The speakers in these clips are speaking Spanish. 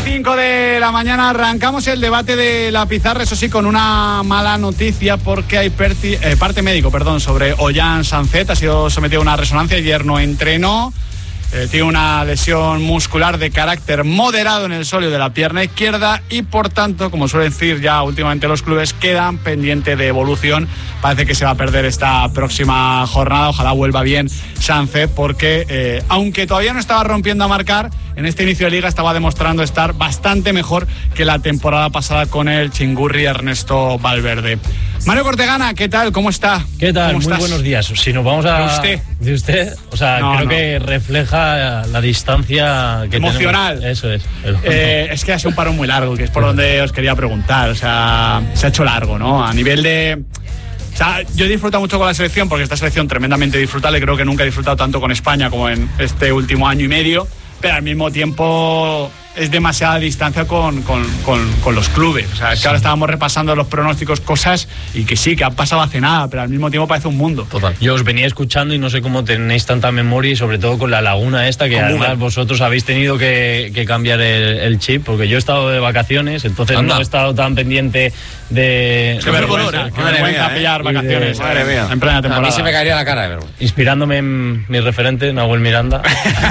5 de la mañana arrancamos el debate de la pizarra, eso sí, con una mala noticia porque hay parte médico, sobre Ollán Sancet. Ha sido sometido a una resonancia, ayer no entrenó. Tiene una lesión muscular de carácter moderado en el sóleo de la pierna izquierda y, por tanto, como suelen decir ya últimamente los clubes, quedan pendiente de evolución. Parece que se va a perder esta próxima jornada. Ojalá vuelva bien Sancet porque, aunque todavía no estaba rompiendo a marcar, en este inicio de liga estaba demostrando estar bastante mejor que la temporada pasada con el chingurri Ernesto Valverde. Mario Cortegana, ¿qué tal? ¿Cómo está? ¿Qué tal? ¿Cómo Muy estás? buenos días. Si nos vamos a... ¿De usted? O sea, no, creo que refleja la distancia que emocional. Tenemos. Eso es. Es que ha sido un parón muy largo, que es por donde os quería preguntar. O sea, se ha hecho largo, ¿no? A nivel de... O sea, yo he disfrutado mucho con la selección, porque esta selección tremendamente disfrutable. Creo que nunca he disfrutado tanto con España como en este último año y medio. Pero al mismo tiempo es demasiada distancia con los clubes. O sea, es que ahora estábamos repasando los pronósticos, cosas, y que sí, que han pasado hace nada, pero al mismo tiempo parece un mundo. Total. Yo os venía escuchando y no sé cómo tenéis tanta memoria, y sobre todo con la laguna esta, que con además Google. Vosotros habéis tenido que cambiar el chip, porque yo he estado de vacaciones, entonces no he estado tan pendiente de... Qué vergüenza, qué vergüenza pillar vacaciones. Madre mía. En plena temporada. A mí se me caería la cara de vergüenza. Inspirándome en mi referente, Nahuel Miranda.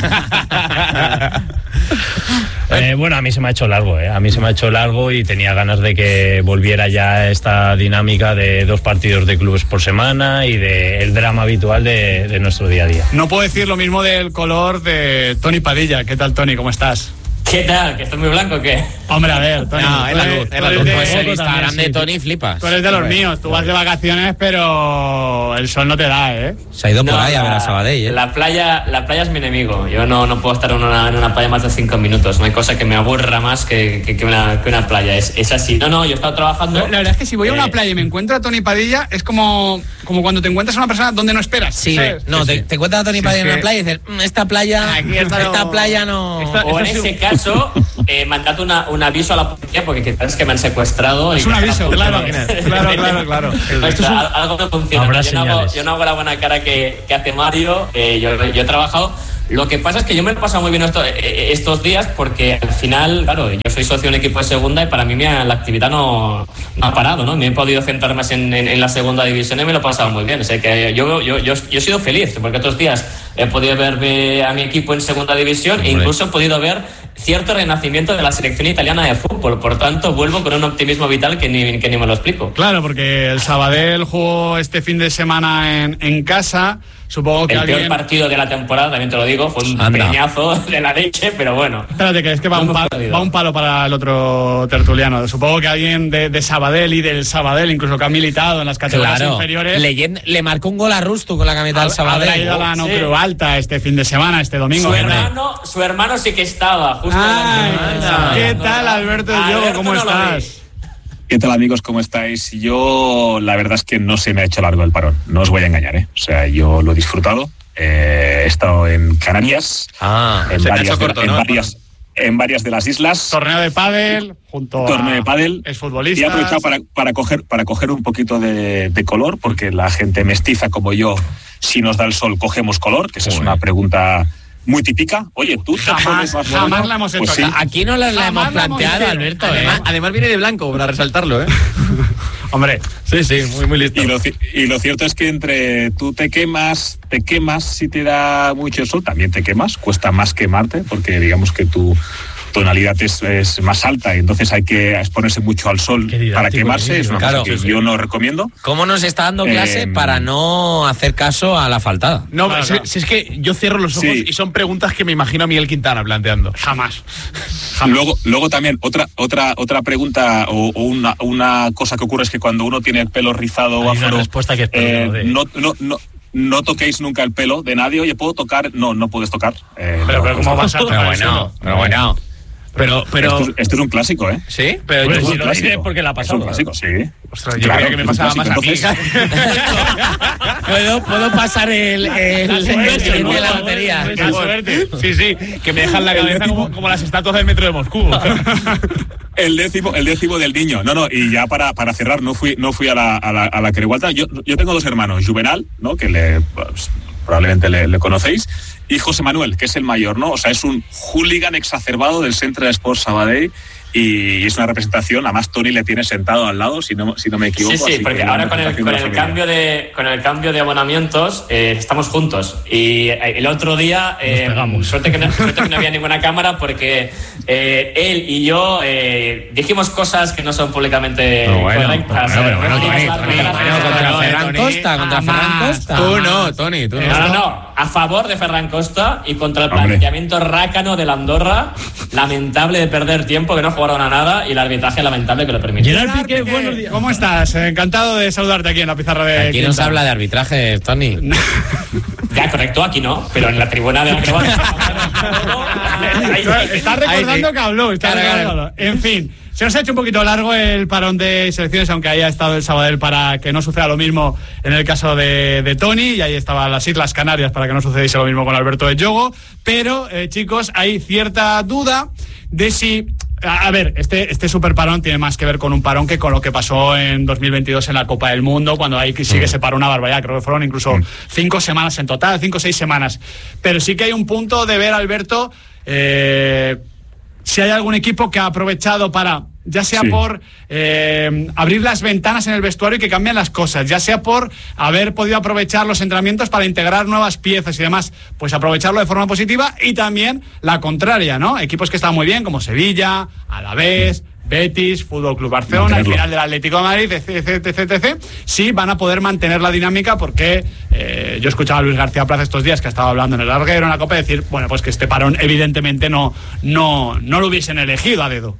Bueno, a mí se me ha hecho largo, A mí se me ha hecho largo y tenía ganas de que volviera ya esta dinámica de 2 partidos de clubes por semana y del drama habitual de nuestro día a día. No puedo decir lo mismo del color de Tony Padilla. ¿Qué tal, Tony? ¿Cómo estás? ¿Qué tal? ¿Que estoy muy blanco o qué? Hombre, a ver, Tony. No, es la luz. Pues el Instagram de Tony flipas. Tú eres de los míos. Tú vas de vacaciones, pero el sol no te da, Se ha ido por ahí a ver a Sabadell, La playa es mi enemigo. Yo no puedo estar en una playa más de 5 minutos. No hay cosa que me aburra más que una playa. Es así. No, yo he estado trabajando... La verdad es que si voy a una playa y me encuentro a Tony Padilla, es como cuando te encuentras a una persona donde no esperas. Sí, ¿sabes? no, te encuentras a Tony Padilla en una playa y dices, esta playa no... O en ese caso, mandad un aviso a la policía porque quizás que me han secuestrado. Es un aviso, claro. Algo no funciona. Yo no hago la buena cara que hace Mario. Yo he trabajado. Lo que pasa es que yo me lo he pasado muy bien estos días porque al final, claro, yo soy socio de un equipo de segunda y para mí la actividad no ha parado, ¿no? Me he podido centrar más en la segunda división y me lo he pasado muy bien. O sea que yo he sido feliz porque estos días he podido ver a mi equipo en segunda división e incluso he podido ver cierto renacimiento de la selección italiana de fútbol. Por tanto, vuelvo con un optimismo vital que ni me lo explico. Claro, porque el Sabadell jugó este fin de semana en casa. Supongo que el peor partido de la temporada, también te lo digo, fue un peñazo de la leche, pero bueno. Espérate, que es que va un palo para el otro tertuliano. Supongo que alguien de Sabadell y del Sabadell, incluso que ha militado en las categorías inferiores. Le marcó un gol a Rustu con la camiseta del Sabadell. Habrá ido a la No Creo Alta este fin de semana, este domingo. Su hermano sí que estaba, justo. ¿Qué tal, Alberto Diogo? ¿Cómo estás? ¿Qué tal, amigos? ¿Cómo estáis? Yo, la verdad es que no se me ha hecho largo el parón. No os voy a engañar, O sea, yo lo he disfrutado. He estado en Canarias. En varias de las islas. Torneo de pádel, Es futbolista. Y he aprovechado para coger un poquito de color, porque la gente mestiza como yo, si nos da el sol, cogemos color, que esa es una pregunta muy típica. Oye, tú jamás la hemos hecho. Pues sí. Aquí no la hemos planteado, Alberto. Además viene de blanco, para resaltarlo, Hombre, sí, muy listo. Y lo cierto es que entre tú te quemas si te da mucho sol, también te quemas, cuesta más quemarte, porque digamos que tu tonalidad es más alta y entonces hay que exponerse mucho al sol para quemarse. Es una cosa que yo no recomiendo. ¿Cómo nos está dando clase para no hacer caso a la faltada? No, si es que yo cierro los ojos y son preguntas que me imagino a Miguel Quintana planteando. Jamás. Luego también otra pregunta o una cosa que ocurre es que cuando uno tiene el pelo rizado o afro, respuesta que no toquéis nunca el pelo de nadie. Oye, ¿puedo tocar? No puedes tocar. Pero ¿cómo vas a tocar? Pero esto es un clásico, ¿Sí? Pero si lo dices porque la ha pasado. Es un clásico, sí. Ostras, yo creía que me pasaba más entonces... a mí. ¿Puedo pasar el de la batería? La suerte. Sí, que me dejan la cabeza como las estatuas del metro de Moscú. El décimo del niño. No, y ya para cerrar, no fui a la Creu Alta. Yo tengo 2 hermanos, Juvenal, ¿no? Que probablemente le conocéis, y José Manuel, que es el mayor, ¿no? O sea, es un hooligan exacerbado del Centre d'Esports Sabadell, y es una representación. Además, Toni le tiene sentado al lado, si no me equivoco. Sí, porque ahora con el cambio de abonamientos estamos juntos. Y el otro día, suerte que no había ninguna cámara, porque él y yo dijimos cosas que no son públicamente correctas. Contra Ferran Costa. Tú no, Toni. No. A favor de Ferran Costa y contra el planteamiento rácano de la Andorra, lamentable de perder tiempo, que no jugaron a nada, y el arbitraje lamentable que lo permitió. Gerard Piqué, buenos días. ¿Cómo estás? Encantado de saludarte aquí en la pizarra de... Aquí no se habla de arbitraje, Toni. Ya, correcto, aquí no, pero en la tribuna de Estás recordando que habló. En fin, se nos ha hecho un poquito largo el parón de selecciones, aunque haya estado el Sabadell para que no suceda lo mismo en el caso de Toni, y ahí estaban las Islas Canarias para que no sucediese lo mismo con Alberto de Yogo. Pero, chicos, hay cierta duda de si... A ver, este super parón tiene más que ver con un parón que con lo que pasó en 2022 en la Copa del Mundo, cuando ahí sí que se paró una barbaridad. Creo que fueron incluso 5 semanas en total, 5 o 6 semanas. Pero sí que hay un punto de ver, Alberto, si hay algún equipo que ha aprovechado para, ya sea por abrir las ventanas en el vestuario y que cambian las cosas, ya sea por haber podido aprovechar los entrenamientos para integrar nuevas piezas y demás, pues aprovecharlo de forma positiva, y también la contraria, ¿no? Equipos que están muy bien, como Sevilla, Alavés, Betis, Fútbol Club Barcelona, el final del Atlético de Madrid, etc. Sí van a poder mantener la dinámica, porque yo escuchaba a Luis García Plaza estos días, que estaba hablando en el larguero, en la Copa, decir, bueno, pues que este parón evidentemente no lo hubiesen elegido a dedo.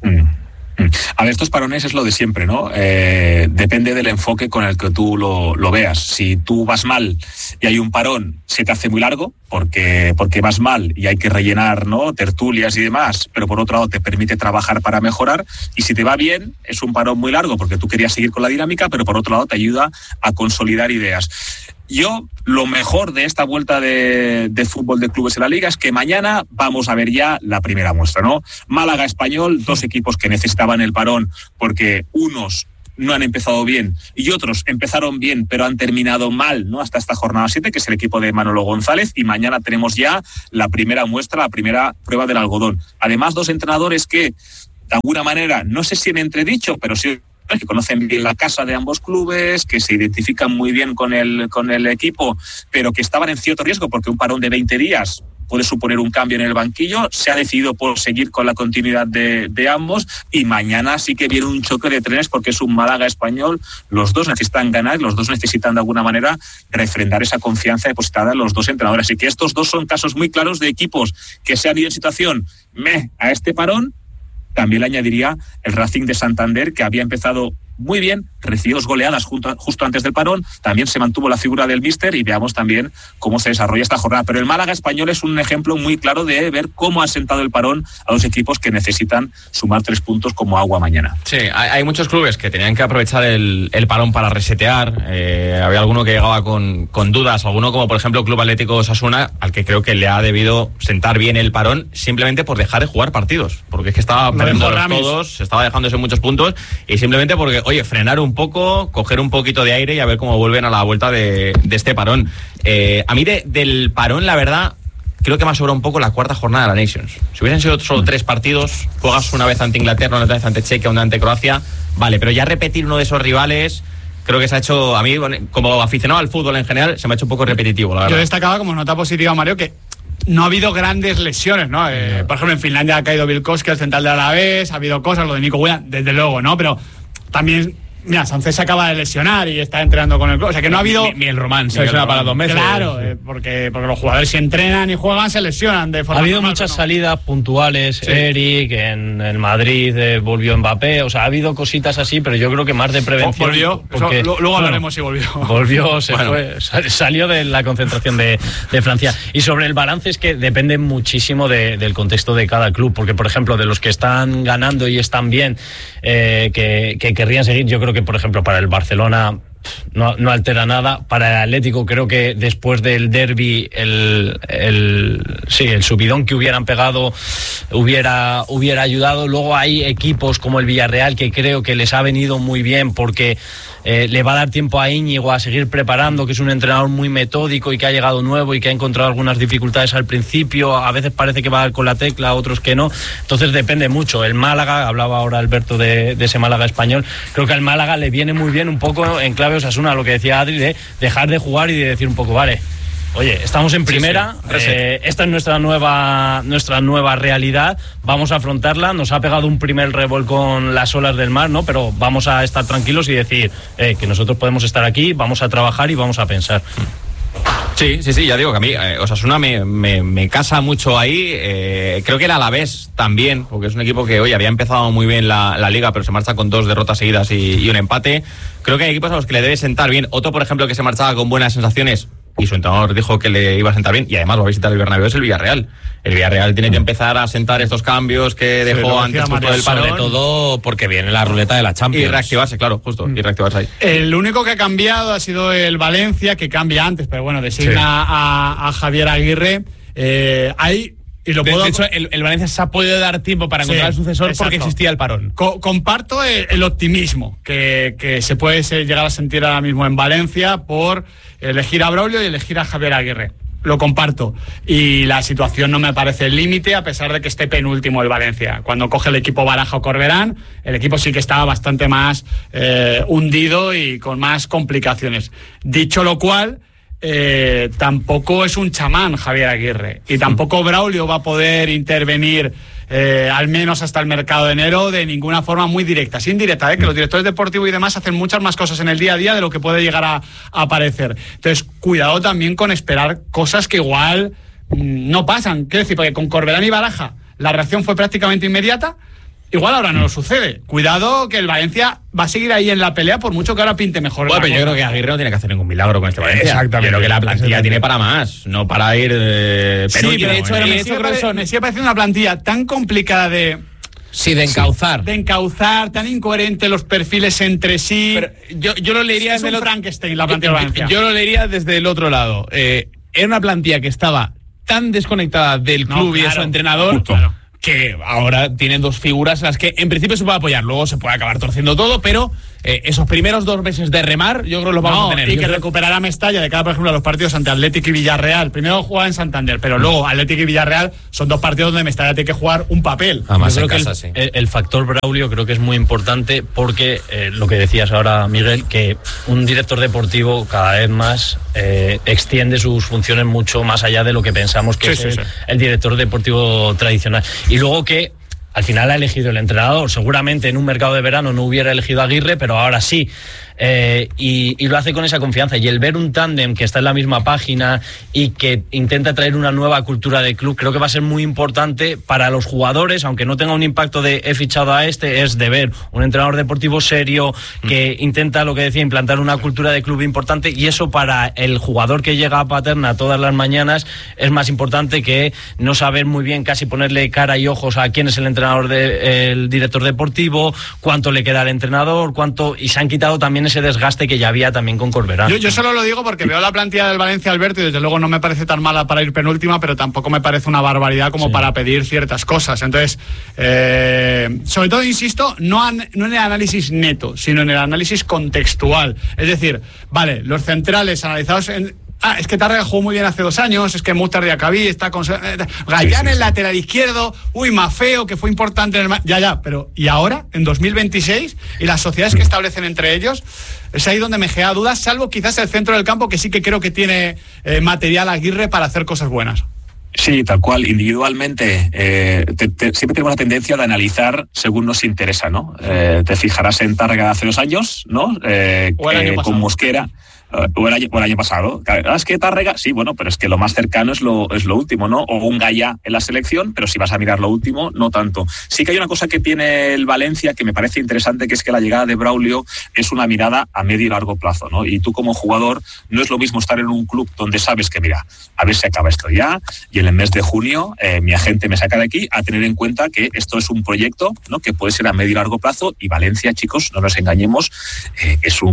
A ver, estos parones es lo de siempre, ¿no? Depende del enfoque con el que tú lo veas. Si tú vas mal y hay un parón, se te hace muy largo porque vas mal y hay que rellenar, ¿no?, tertulias y demás, pero por otro lado te permite trabajar para mejorar. Y si te va bien, es un parón muy largo porque tú querías seguir con la dinámica, pero por otro lado te ayuda a consolidar ideas. Yo, lo mejor de esta vuelta de fútbol de clubes en la Liga es que mañana vamos a ver ya la primera muestra, ¿no? Málaga, Español, 2 equipos que necesitaban el parón porque unos no han empezado bien y otros empezaron bien pero han terminado mal, ¿no?, hasta esta jornada 7, que es el equipo de Manolo González, y mañana tenemos ya la primera muestra, la primera prueba del algodón. Además, 2 entrenadores que, de alguna manera, no sé si en entredicho, pero sí que conocen bien la casa de ambos clubes, que se identifican muy bien con el equipo, pero que estaban en cierto riesgo porque un parón de 20 días puede suponer un cambio en el banquillo. Se ha decidido por seguir con la continuidad de ambos, y mañana sí que viene un choque de trenes porque es un Málaga-Español. Los dos necesitan ganar, los dos necesitan de alguna manera refrendar esa confianza depositada en los 2 entrenadores. Así que estos 2 son casos muy claros de equipos que se han ido en situación a este parón. También le añadiría el Racing de Santander, que había empezado muy bien, recibió 2 goleadas justo antes del parón, también se mantuvo la figura del míster, y veamos también cómo se desarrolla esta jornada. Pero el Málaga Español es un ejemplo muy claro de ver cómo ha sentado el parón a 2 equipos que necesitan sumar 3 puntos como agua mañana. Sí, hay muchos clubes que tenían que aprovechar el parón para resetear. Había alguno que llegaba con dudas, alguno como por ejemplo Club Atlético Osasuna, al que creo que le ha debido sentar bien el parón simplemente por dejar de jugar partidos, porque es que estaba perdiendo todos, se estaba dejándose muchos puntos, y simplemente porque, oye, frenar un poco, coger un poquito de aire y a ver cómo vuelven a la vuelta de este parón. A mí del parón, la verdad, creo que me ha sobrado un poco la 4ª jornada de la Nations. Si hubiesen sido solo 3 partidos, juegas una vez ante Inglaterra, una vez ante Chequia, una ante Croacia, vale, pero ya repetir uno de esos rivales, creo que se ha hecho, a mí, como aficionado al fútbol en general, se me ha hecho un poco repetitivo, la verdad. Yo destacaba como nota positiva, Mario, que no ha habido grandes lesiones, ¿no? Por ejemplo, en Finlandia ha caído Vilkoski, el central de Alavés, ha habido cosas, lo de Nico Williams, desde luego, ¿no? Pero también, mira, Sánchez se acaba de lesionar y está entrenando con el club. O sea que no ha habido... Ni el Román se lesiona para 2 meses. Claro, porque los jugadores si entrenan y juegan se lesionan de forma Ha habido normal, muchas salidas puntuales, sí. Eric, en el Madrid volvió Mbappé, o sea, ha habido cositas así, pero yo creo que más de prevención. Volvió, porque, luego hablaremos si volvió. Volvió, salió de la concentración de Francia. Y sobre el balance es que depende muchísimo del contexto de cada club, porque por ejemplo, de los que están ganando y están bien, que querrían seguir, yo creo que por ejemplo para el Barcelona no altera nada. Para el Atlético creo que después del derbi el subidón que hubieran pegado hubiera ayudado. Luego hay equipos como el Villarreal que creo que les ha venido muy bien porque le va a dar tiempo a Íñigo a seguir preparando, que es un entrenador muy metódico y que ha llegado nuevo y que ha encontrado algunas dificultades al principio. A veces parece que va a dar con la tecla, otros que no. Entonces depende mucho. El Málaga, hablaba ahora Alberto de ese Málaga español, creo que al Málaga le viene muy bien un poco en clave Osasuna, lo que decía Adri, de dejar de jugar y de decir un poco, vale, oye, estamos en primera, esta es nuestra nueva realidad, vamos a afrontarla, nos ha pegado un primer revolcón las olas del mar, ¿no? Pero vamos a estar tranquilos y decir que nosotros podemos estar aquí, vamos a trabajar y vamos a pensar. Sí, ya digo que a mí Osasuna me casa mucho ahí. Creo que el Alavés también, porque es un equipo que hoy había empezado muy bien la Liga, pero se marcha con 2 derrotas seguidas y un empate. Creo que hay equipos a los que le debe sentar bien. Otro, por ejemplo, que se marchaba con buenas sensaciones y su entrenador dijo que le iba a sentar bien, y además va a visitar el Bernabéu, es el Villarreal. El Villarreal tiene que empezar a sentar estos cambios que dejó antes justo del parón. Sobre todo porque viene la ruleta de la Champions. Y reactivarse, claro, justo, y reactivarse ahí. El único que ha cambiado ha sido el Valencia, que cambia antes, pero bueno, designa a Javier Aguirre. De hecho, el Valencia se ha podido dar tiempo para encontrar al sucesor, exacto, porque existía el parón. Comparto el optimismo que se puede llegar a sentir ahora mismo en Valencia por elegir a Braulio y elegir a Javier Aguirre. Lo comparto. Y la situación no me parece el límite, a pesar de que esté penúltimo el Valencia. Cuando coge el equipo Baraja o Corberán, el equipo sí que estaba bastante más hundido y con más complicaciones. Dicho lo cual, tampoco es un chamán Javier Aguirre, y tampoco Braulio va a poder intervenir al menos hasta el mercado de enero de ninguna forma muy directa, es indirecta, que los directores deportivos y demás hacen muchas más cosas en el día a día de lo que puede llegar a aparecer. Entonces cuidado también con esperar cosas que igual no pasan. Quiero decir, porque con Corberán y Baraja la reacción fue prácticamente inmediata. Igual ahora no lo sucede. Cuidado, que el Valencia va a seguir ahí en la pelea, por mucho que ahora pinte mejor. Bueno, pero yo creo que Aguirre no tiene que hacer ningún milagro con este Valencia. Exactamente. Yo creo que la plantilla tiene para más, no para ir sí, pero me sigue pareciendo una plantilla tan complicada de encauzar. De encauzar, tan incoherente los perfiles entre sí. Pero yo lo leería desde el Frankenstein, la plantilla de Valencia. Yo lo leería desde el otro lado. Era una plantilla que estaba tan desconectada del club y de su entrenador. Que ahora tienen 2 figuras en las que en principio se puede apoyar, luego se puede acabar torciendo todo, pero esos primeros 2 meses de remar yo creo que los vamos a tener. Y que recuperará Mestalla de cara, por ejemplo, a los partidos ante Atlético y Villarreal. Primero juega en Santander, pero luego Atlético y Villarreal son 2 partidos donde Mestalla tiene que jugar un papel. Además, el factor Braulio creo que es muy importante porque lo que decías ahora, Miguel, que un director deportivo cada vez más extiende sus funciones mucho más allá de lo que pensamos que es el director deportivo tradicional. Y luego que al final ha elegido el entrenador. Seguramente en un mercado de verano no hubiera elegido a Aguirre, pero ahora sí. Y lo hace con esa confianza. Y el ver un tándem que está en la misma página y que intenta traer una nueva cultura de club, creo que va a ser muy importante para los jugadores, aunque no tenga un impacto de he fichado a este, es de ver un entrenador deportivo serio que intenta, lo que decía, implantar una cultura de club importante, y eso para el jugador que llega a Paterna todas las mañanas es más importante que no saber muy bien casi ponerle cara y ojos a quién es el entrenador el director deportivo, cuánto le queda al entrenador, y se han quitado también ese desgaste que ya había también con Corberán. Yo solo lo digo porque veo la plantilla del Valencia, Alberto, y desde luego no me parece tan mala para ir penúltima, pero tampoco me parece una barbaridad como para pedir ciertas cosas. Entonces, sobre todo, insisto, no en el análisis neto, sino en el análisis contextual. Es decir, vale, los centrales analizados es que Tárrega jugó muy bien hace 2 años, es que Muhtar Diacabí está con Gallán, el lateral izquierdo, Mafeo, que fue importante en el pero ¿y ahora? En 2026, y las sociedades que establecen entre ellos, es ahí donde me genera dudas, salvo quizás el centro del campo, que sí que creo que tiene material Aguirre para hacer cosas buenas. Sí, tal cual. Individualmente siempre tenemos la tendencia de analizar según nos interesa, ¿no? Te fijarás en Tárrega de hace 2 años, ¿no? O el año pasado. Con Mosquera. O el año pasado. Es que Tárrega, sí, bueno, pero es que lo más cercano es lo último, ¿no? O un Gaya en la selección, pero si vas a mirar lo último, no tanto. Sí que hay una cosa que tiene el Valencia que me parece interesante, que es que la llegada de Braulio es una mirada a medio y largo plazo, ¿no? Y tú como jugador no es lo mismo estar en un club donde sabes que, mira, a ver si acaba esto ya, y en el mes de junio mi agente me saca de aquí, a tener en cuenta que esto es un proyecto, ¿no? Que puede ser a medio y largo plazo, y Valencia, chicos, no nos engañemos, es un club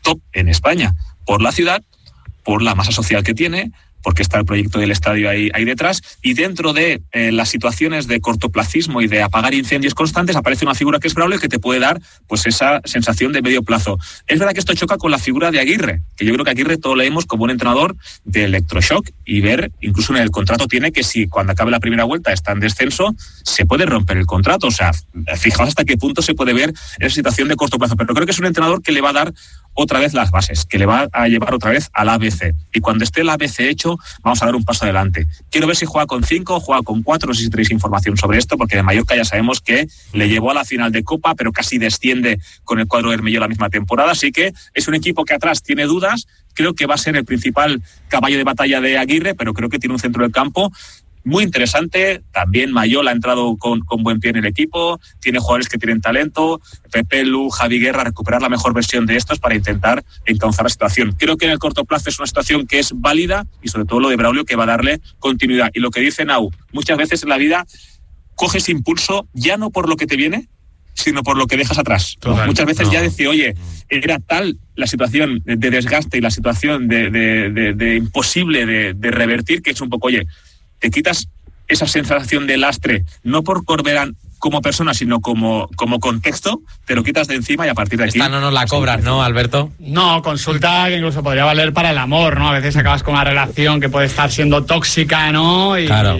top en España, por la ciudad, por la masa social que tiene, porque está el proyecto del estadio ahí detrás, y dentro de las situaciones de cortoplacismo y de apagar incendios constantes aparece una figura que es Braulio que te puede dar pues esa sensación de medio plazo. Es verdad que esto choca con la figura de Aguirre, que yo creo que Aguirre todo lo leemos como un entrenador de electroshock, y ver, incluso en el contrato tiene que si cuando acabe la primera vuelta está en descenso, se puede romper el contrato. O sea, fijaos hasta qué punto se puede ver esa situación de corto plazo, pero creo que es un entrenador que le va a dar otra vez las bases, que le va a llevar otra vez al ABC, y cuando esté el ABC hecho vamos a dar un paso adelante. Quiero ver si juega con 5 o juega con 4, no sé si tenéis información sobre esto, porque de Mallorca ya sabemos que le llevó a la final de Copa, pero casi desciende con el cuadro de Hermello la misma temporada, así que es un equipo que atrás tiene dudas. Creo que va a ser el principal caballo de batalla de Aguirre, pero creo que tiene un centro del campo muy interesante. También Mayol ha entrado con buen pie en el equipo, tiene jugadores que tienen talento, Pepe Lu, Javi Guerra, recuperar la mejor versión de estos para intentar encauzar la situación. Creo que en el corto plazo es una situación que es válida, y sobre todo lo de Braulio, que va a darle continuidad. Y lo que dice Nau, muchas veces en la vida coges impulso ya no por lo que te viene, sino por lo que dejas atrás. Muchas veces ya decir, oye, era tal la situación de desgaste y la situación de imposible de revertir, que es un poco, oye, te quitas esa sensación de lastre, no por Corberán como persona, sino como contexto, te lo quitas de encima y a partir de aquí... Esta no nos la cobras, ¿no, Alberto? No, consulta que incluso podría valer para el amor, ¿no? A veces acabas con una relación que puede estar siendo tóxica, ¿no? Claro.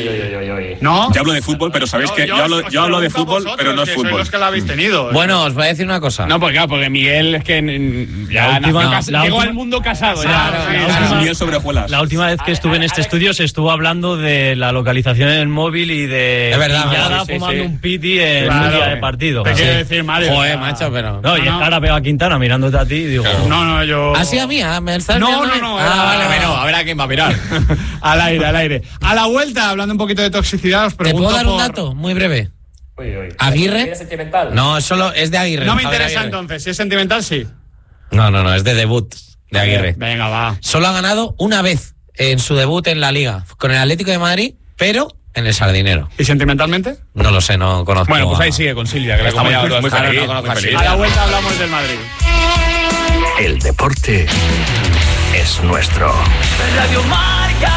¿No? Yo hablo de fútbol, pero sabéis que yo hablo de fútbol, pero no es fútbol. Sois los que lo habéis tenido. Bueno, os voy a decir una cosa. No, porque Miguel es que ya llegó al mundo casado. Miguel sobre hojuelas. La última vez que estuve en este estudio se estuvo hablando de la localización en el móvil y de... Es verdad, Villada fumando un piti en un día de partido. Te quiero decir, Mario. Joder, macho, pero... No, y es que ahora veo a Quintana mirándote a ti y digo... No, yo... ¿Así a mí? ¿Me estás No. Vale, bueno, a ver a quién va a mirar. Al aire. A la vuelta, hablando un poquito de toxicidad, os ¿Te pregunto puedo dar un dato muy breve? ¿Aguirre? ¿Es sentimental? No, solo es de Aguirre. No me Javier interesa Aguirre. entonces. Si es sentimental, sí. No, es de debut de Aguirre. Venga, va. Solo ha ganado una vez en su debut en la Liga, con el Atlético de Madrid, pero en el Sardinero. ¿Y sentimentalmente? No lo sé, no conozco. Bueno, pues ahí sigue con Silvia, que la Está muy acompañado feliz, toda muy esta feliz, vida. muy feliz. A la vuelta hablamos del Madrid. El deporte es nuestro. Radio Marca.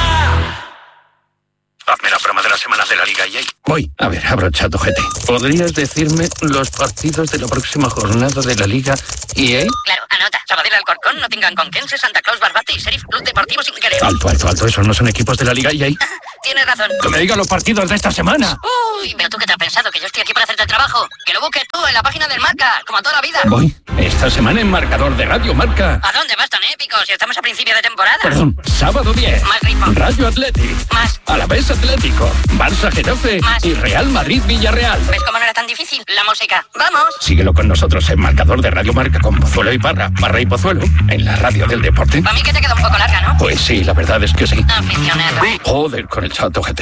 Hazme la broma de la semana de la Liga EA. Voy. A ver, abrocha tu ojete. ¿Podrías decirme los partidos de la próxima jornada de la Liga EA? Claro, anota. Sabadell, Alcorcón, Nottingham, Conquense, Santa Claus, Barbate y Sheriff Club Deportivo Sinquerer. Alto. Esos no son equipos de la Liga EA. Tienes razón. Que me digan los partidos de esta semana. Uy, pero tú qué te has pensado, que yo estoy aquí para hacerte el trabajo. Que lo busques tú en la página del Marca, como toda la vida. Voy. Esta semana en marcador de Radio Marca. ¿A dónde vas tan épico si estamos a principio de temporada? Perdón, sábado 10. Más ritmo. Rayo Athletic. Más. Alavés Atlético. Barça Getafe. Más. Y Real Madrid Villarreal. ¿Ves cómo no era tan difícil? La música. ¡Vamos! Síguelo con nosotros en marcador de Radio Marca con Pozuelo y Parra y Pozuelo en la radio del deporte. Para mí que te queda un poco larga, ¿no? Pues sí, la verdad es que sí. Aficionado. Joder, con el salto GT.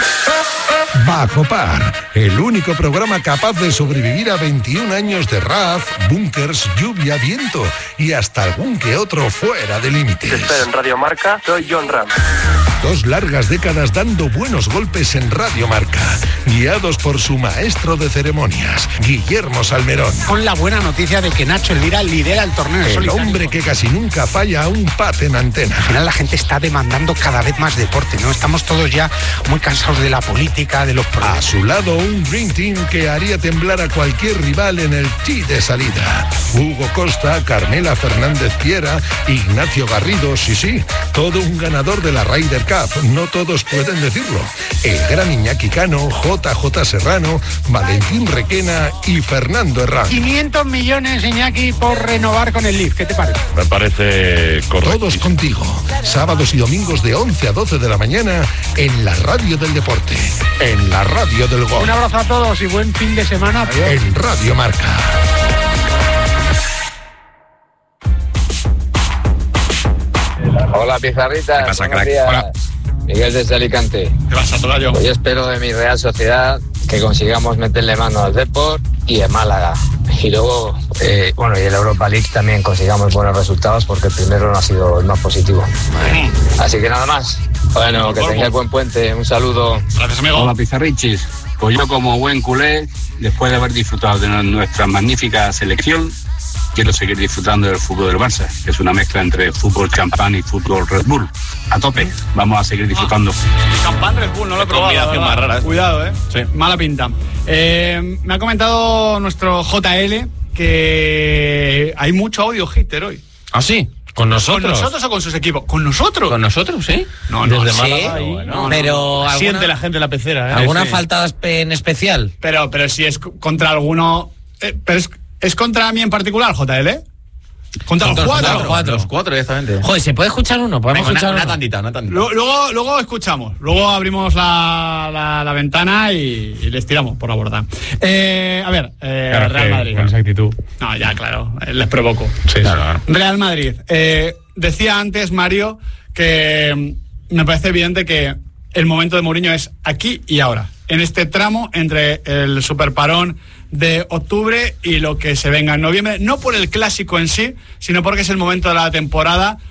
Bajo Par, el único programa capaz de sobrevivir a 21 años de RAF, búnkers, lluvia, viento y hasta algún que otro fuera de límites. Te espero en Radio Marca, soy John Ram. 2 largas décadas dando buenos golpes en Radio Marca, guiados por su maestro de ceremonias, Guillermo Salmerón. Con la buena noticia de que Nacho Elvira lidera el torneo. El hombre que casi nunca falla a un pat en antena. Al final la gente está demandando cada vez más deporte, ¿no? Estamos todos ya muy cansados de la política, de los problemas. A su lado, un Dream Team que haría temblar a cualquier rival en el tee de salida. Hugo Costa, Carmela Fernández Piera, Ignacio Garrido, sí, todo un ganador de la Ryder Cup. No todos pueden decirlo. El gran Iñaki Cano, JJ Serrano, Valentín Requena y Fernando Herrán. 500 millones, Iñaki, por renovar con el Leaf. ¿Qué te parece? Me parece correcto. Todos contigo. Sábados y domingos de 11 a 12 de la mañana en la radio del deporte. En la radio del gol. Un abrazo a todos y buen fin de semana. En Radio Marca. Hola, Pizarrita. ¿Qué pasa, Buenos crack? días. Hola. Miguel desde Alicante. ¿Qué pasa, Tocayo? Pues yo espero de mi Real Sociedad que consigamos meterle mano al Depor y en Málaga. Y luego, y en la Europa League también consigamos buenos resultados porque el primero no ha sido el más positivo. Así que nada más. Bueno, que tengáis buen puente. Un saludo. Gracias, amigo. Hola, Pizarrichis. Pues yo como buen culé, después de haber disfrutado de nuestra magnífica selección, quiero seguir disfrutando del fútbol del Barça, que es una mezcla entre fútbol champán y fútbol Red Bull. A tope, vamos a seguir disfrutando. Champán Red Bull, no lo he probado. Combinación más rara. Cuidado, Sí. Mala pinta. Me ha comentado nuestro JL que hay mucho audio hater hoy. ¿Ah, sí? ¿Con nosotros? ¿Con nosotros o con sus equipos? ¿Con nosotros? ¿Con nosotros, sí? No, Desde sí. Málaga. Pero siente la gente en la pecera. ¿Alguna Sí. falta en especial? Pero si es contra alguno... pero es contra mí en particular, JL. Contra los cuatro. Los cuatro directamente. Joder, ¿se puede escuchar uno? ¿Podemos escuchar una uno? tandita. Luego escuchamos. Luego abrimos la ventana y les tiramos por la borda. Real Madrid. Con esa actitud. No, ya, claro. Les provoco. Sí, claro. Real Madrid. Decía antes, Mario, que me parece evidente que el momento de Mourinho es aquí y ahora. En este tramo entre el superparón de octubre y lo que se venga en noviembre, no por el clásico en sí, sino porque es el momento de la temporada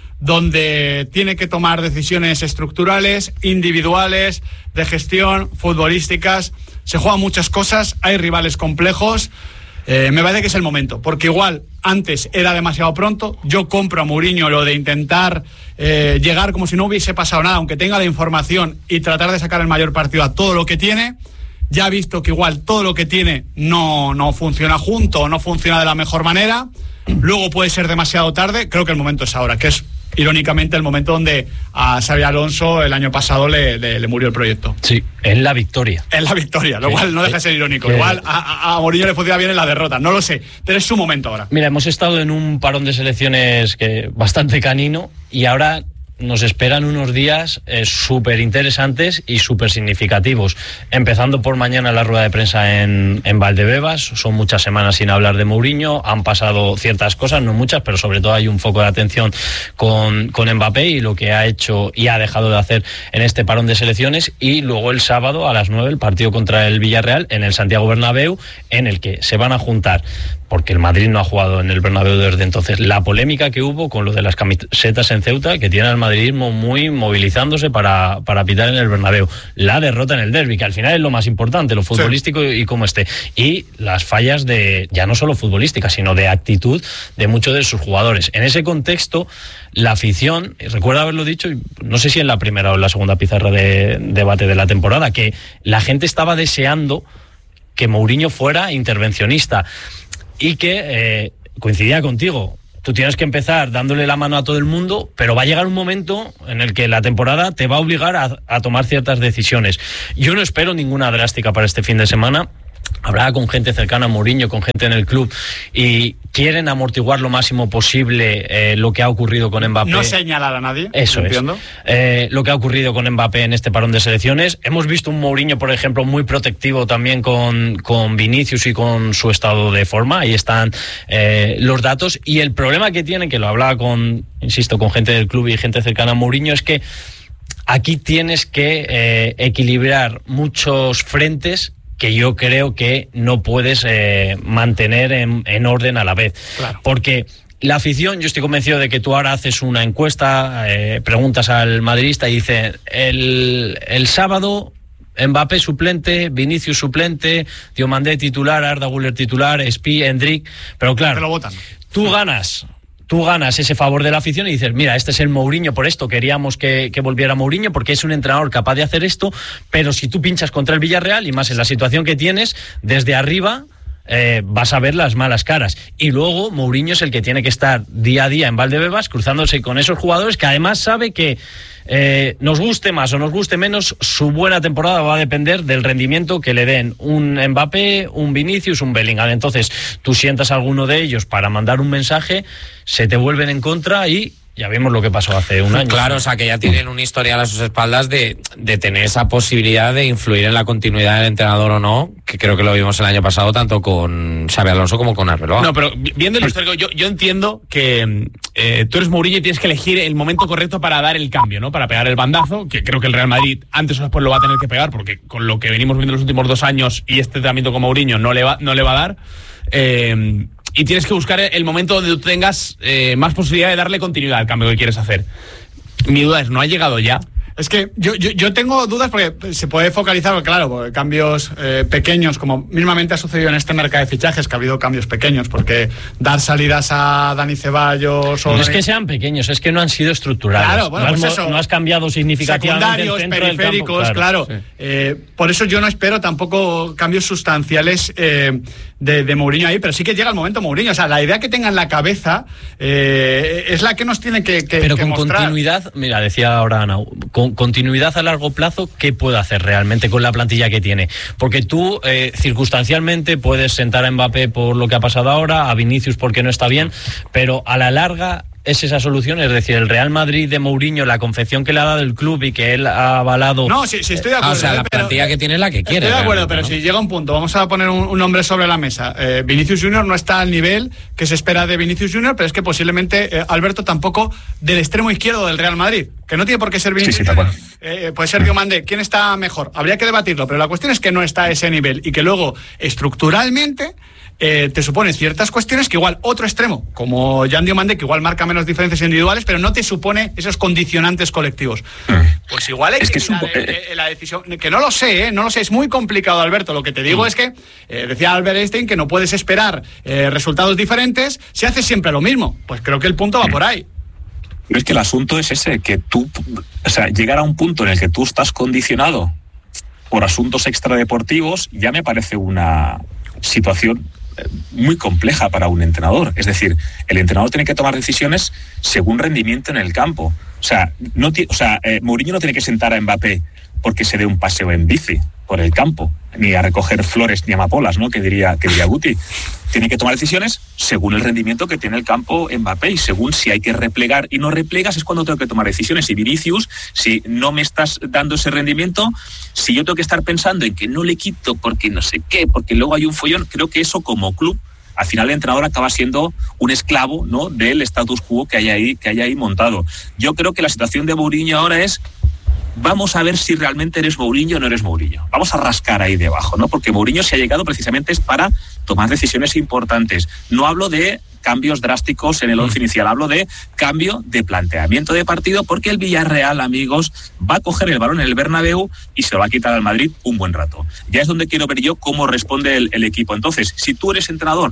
donde tiene que tomar decisiones estructurales, individuales, de gestión, futbolísticas. Se juegan muchas cosas, hay rivales complejos. Me parece que es el momento, porque igual antes era demasiado pronto. Yo compro a Mourinho lo de intentar llegar como si no hubiese pasado nada, aunque tenga la información, y tratar de sacar el mayor partido a todo lo que tiene. Ya ha visto que igual todo lo que tiene no funciona junto, o no funciona de la mejor manera. Luego puede ser demasiado tarde. Creo que el momento es ahora, que es irónicamente el momento donde a Xabi Alonso el año pasado le murió el proyecto. Sí, en la victoria. En la victoria, lo cual no deja de ser irónico. Igual a Mourinho le podría bien en la derrota, no lo sé, pero es su momento ahora. Mira, hemos estado en un parón de selecciones bastante canino y ahora nos esperan unos días súper interesantes y súper significativos. Empezando por mañana la rueda de prensa en Valdebebas. Son muchas semanas sin hablar de Mourinho. Han pasado ciertas cosas, no muchas, pero sobre todo hay un foco de atención con Mbappé y lo que ha hecho y ha dejado de hacer en este parón de selecciones. Y luego el sábado a las 9 el partido contra el Villarreal en el Santiago Bernabéu, en el que se van a juntar, porque el Madrid no ha jugado en el Bernabéu desde entonces, la polémica que hubo con lo de las camisetas en Ceuta, que tiene al madridismo muy movilizándose para pitar en el Bernabéu, la derrota en el derbi, que al final es lo más importante, lo futbolístico y cómo esté, y las fallas de, ya no solo futbolísticas, sino de actitud de muchos de sus jugadores. En ese contexto, la afición, recuerdo haberlo dicho, no sé si en la primera o en la segunda pizarra de debate de la temporada, que la gente estaba deseando que Mourinho fuera intervencionista. Y que coincidía contigo. Tú tienes que empezar dándole la mano a todo el mundo, pero va a llegar un momento en el que la temporada te va a obligar a tomar ciertas decisiones. Yo no espero ninguna drástica para este fin de semana. Hablaba con gente cercana a Mourinho, con gente en el club, y quieren amortiguar lo máximo posible lo que ha ocurrido con Mbappé. No señalar a nadie. Eso entiendo. Lo que ha ocurrido con Mbappé en este parón de selecciones. Hemos visto un Mourinho, por ejemplo, muy protectivo también con Vinicius y con su estado de forma. Ahí están los datos. Y el problema que tiene, que lo hablaba con gente del club y gente cercana a Mourinho, es que aquí tienes que equilibrar muchos frentes que yo creo que no puedes mantener en orden a la vez. Claro. Porque la afición, yo estoy convencido de que tú ahora haces una encuesta, preguntas al madridista y dice, el sábado Mbappé suplente, Vinicius suplente, Diomandé titular, Arda Güler titular, Spi, Endrick, pero claro, te lo votan. Tú ganas ese favor de la afición y dices, mira, este es el Mourinho, por esto queríamos que volviera Mourinho, porque es un entrenador capaz de hacer esto, pero si tú pinchas contra el Villarreal, y más en la situación que tienes, desde arriba vas a ver las malas caras. Y luego Mourinho es el que tiene que estar día a día en Valdebebas, cruzándose con esos jugadores que además sabe que nos guste más o nos guste menos, su buena temporada va a depender del rendimiento que le den un Mbappé, un Vinicius, un Bellingham. Entonces tú sientas a alguno de ellos para mandar un mensaje, se te vuelven en contra y ya vimos lo que pasó hace un año. Claro, o sea, que ya tienen un historial a sus espaldas de tener esa posibilidad de influir en la continuidad del entrenador o no, que creo que lo vimos el año pasado tanto con Xabi Alonso como con Arbeloa. No, pero viendo el histórico, yo entiendo que tú eres Mourinho y tienes que elegir el momento correcto para dar el cambio, ¿no? Para pegar el bandazo, que creo que el Real Madrid antes o después lo va a tener que pegar, porque con lo que venimos viendo los últimos 2 años y este tratamiento con Mourinho no le va a dar. Y tienes que buscar el momento donde tú tengas más posibilidad de darle continuidad al cambio que quieres hacer. Mi duda es, ¿no ha llegado ya? Es que yo tengo dudas porque se puede focalizar, claro, cambios pequeños, como mismamente ha sucedido en este mercado de fichajes, que ha habido cambios pequeños, porque dar salidas a Dani Ceballos... No es que sean pequeños, es que no han sido estructurales. Claro, bueno, pues eso. No has cambiado significativamente el centro periféricos, del campo, claro. Sí. Por eso yo no espero tampoco cambios sustanciales de Mourinho ahí, pero sí que llega el momento Mourinho. O sea, la idea que tenga en la cabeza es la que nos tiene que pero con mostrar. Continuidad, mira, decía ahora Ana, con continuidad a largo plazo, ¿qué puede hacer realmente con la plantilla que tiene? Porque tú circunstancialmente puedes sentar a Mbappé por lo que ha pasado ahora, a Vinicius porque no está bien, pero a la larga es esa solución, es decir, el Real Madrid de Mourinho, la confección que le ha dado el club y que él ha avalado. No, sí estoy de acuerdo. O sea, la plantilla que tiene es la que quiere. Estoy de acuerdo, pero ¿no? Si llega un punto, vamos a poner un nombre sobre la mesa. Vinicius Junior no está al nivel que se espera de Vinicius Junior, pero es que posiblemente Alberto tampoco del extremo izquierdo del Real Madrid, que no tiene por qué ser Vinicius Junior. Puede ser Diomandé. ¿Quién está mejor? Habría que debatirlo, pero la cuestión es que no está a ese nivel y que luego estructuralmente te supone ciertas cuestiones que igual otro extremo, como Jan Diomandé, que igual marca menos diferencias individuales, pero no te supone esos condicionantes colectivos. Pues igual hay la decisión, que no lo sé, es muy complicado, Alberto. Lo que te digo es que, decía Albert Einstein, que no puedes esperar resultados diferentes si haces siempre lo mismo. Pues creo que el punto va por ahí. Pero es que el asunto es ese, que tú, o sea, llegar a un punto en el que tú estás condicionado por asuntos extradeportivos ya me parece una situación muy compleja para un entrenador. Es decir, el entrenador tiene que tomar decisiones según rendimiento en el campo. O sea, Mourinho no tiene que sentar a Mbappé porque se dé un paseo en bici por el campo, ni a recoger flores ni amapolas, ¿no? Que diría Guti. Tiene que tomar decisiones según el rendimiento que tiene el campo Mbappé, y según si hay que replegar y no replegas es cuando tengo que tomar decisiones. Y Vinicius, si no me estás dando ese rendimiento, si yo tengo que estar pensando en que no le quito porque no sé qué, porque luego hay un follón, creo que eso como club, al final el entrenador acaba siendo un esclavo, ¿no?, del status quo que hay ahí montado. Yo creo que la situación de Mourinho ahora es: vamos a ver si realmente eres Mourinho o no eres Mourinho. Vamos a rascar ahí debajo, ¿no? Porque Mourinho se ha llegado precisamente es para tomar decisiones importantes. No hablo de cambios drásticos en el once inicial, hablo de cambio de planteamiento de partido, porque el Villarreal, amigos, va a coger el balón en el Bernabéu y se lo va a quitar al Madrid un buen rato. Ya es donde quiero ver yo cómo responde el equipo. Entonces, si tú eres entrenador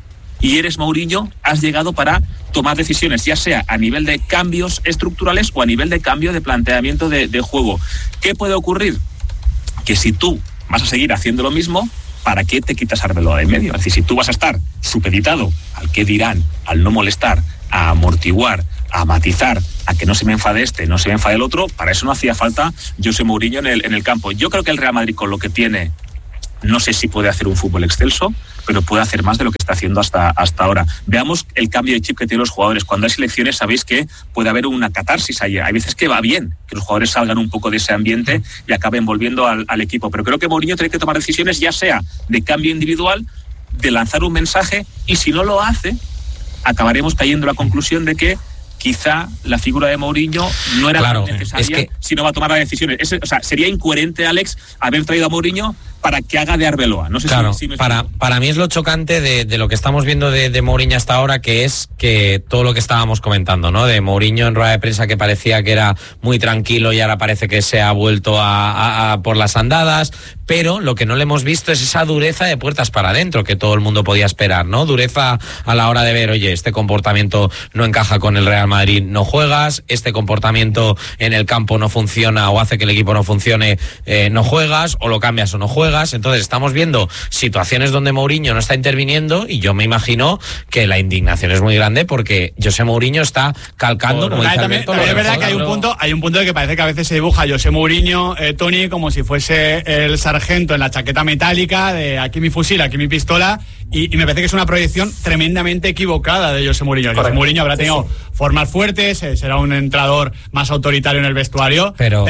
y eres Mourinho, has llegado para tomar decisiones, ya sea a nivel de cambios estructurales o a nivel de cambio de planteamiento de juego. ¿Qué puede ocurrir? Que si tú vas a seguir haciendo lo mismo, ¿para qué te quitas a Arbeloa de en medio? Es decir, si tú vas a estar supeditado al qué dirán, al no molestar, a amortiguar, a matizar, a que no se me enfade este, no se me enfade el otro, para eso no hacía falta José Mourinho en el campo. Yo creo que el Real Madrid, con lo que tiene, no sé si puede hacer un fútbol excelso, pero puede hacer más de lo que está haciendo hasta ahora. Veamos el cambio de chip que tienen los jugadores. Cuando hay selecciones, sabéis que puede haber una catarsis ahí. Hay veces que va bien que los jugadores salgan un poco de ese ambiente y acaben volviendo al equipo. Pero creo que Mourinho tiene que tomar decisiones, ya sea de cambio individual, de lanzar un mensaje, y si no lo hace, acabaremos cayendo a la conclusión de que quizá la figura de Mourinho no era tan necesaria si no va a tomar las decisiones. Sería incoherente, Alex, haber traído a Mourinho para que haga de Arbeloa. No sé si me para mí es lo chocante de lo que estamos viendo de Mourinho hasta ahora, que es que todo lo que estábamos comentando, ¿no? De Mourinho en rueda de prensa, que parecía que era muy tranquilo y ahora parece que se ha vuelto a por las andadas, pero lo que no le hemos visto es esa dureza de puertas para adentro que todo el mundo podía esperar, ¿no? Dureza a la hora de ver, oye, este comportamiento no encaja con el Real Madrid, no juegas, este comportamiento en el campo no funciona o hace que el equipo no funcione, no juegas, o lo cambias o no juegas. Entonces estamos viendo situaciones donde Mourinho no está interviniendo, y yo me imagino que la indignación es muy grande porque José Mourinho está calcando, como dice Alberto. Es verdad que hay un punto de que parece que a veces se dibuja a José Mourinho, Tony, como si fuese el sargento en la chaqueta metálica de aquí mi fusil, aquí mi pistola, y me parece que es una proyección tremendamente equivocada de José Mourinho. José Mourinho habrá tenido formas fuertes, será un entrenador más autoritario en el vestuario, pero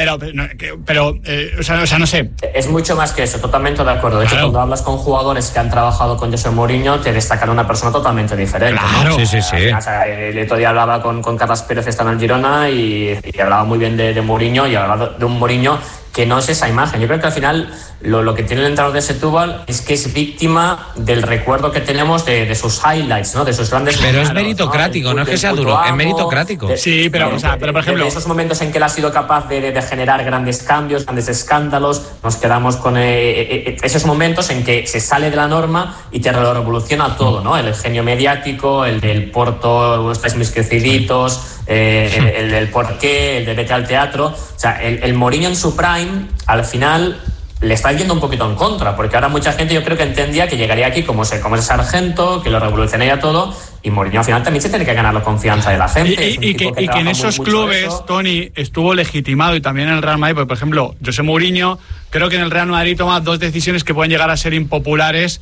no sé. Es mucho más que eso, totalmente de acuerdo. De hecho, cuando hablas con jugadores que han trabajado con José Mourinho, te destacan una persona totalmente diferente. Claro, ¿no? sí. O sea, el otro día hablaba con Carlos Pérez, está en el Girona, y hablaba muy bien de Mourinho, y hablaba de un Mourinho que no es esa imagen. Yo creo que al final lo que tiene el entrenador de Setúbal es que es víctima del recuerdo que tenemos de sus highlights, ¿no? De sus grandes pero momentos, es meritocrático, no es que sea duro, es meritocrático. Sí, pero por ejemplo, de esos momentos en que él ha sido capaz de generar grandes cambios, grandes escándalos, nos quedamos con esos momentos en que se sale de la norma y te lo revoluciona todo, ¿no? El genio mediático, el del Porto, estáis mis creciditos, el del porqué, el de vete al teatro. O sea, el Mourinho en su prime, al final le está yendo un poquito en contra, porque ahora mucha gente yo creo que entendía que llegaría aquí como el sargento, que lo revolucionaría todo, y Mourinho al final también se tiene que ganar la confianza de la gente. Y que en esos clubes, Tony, estuvo legitimado, y también en el Real Madrid, porque, por ejemplo, José Mourinho, creo que en el Real Madrid toma 2 decisiones que pueden llegar a ser impopulares,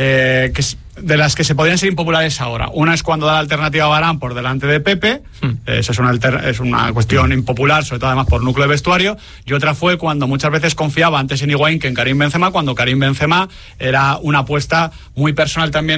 de las que se podrían ser impopulares ahora. Una es cuando da la alternativa a Varane por delante de Pepe, eso es una cuestión impopular, sobre todo además por núcleo de vestuario, y otra fue cuando muchas veces confiaba antes en Higuaín que en Karim Benzema, cuando Karim Benzema era una apuesta muy personal también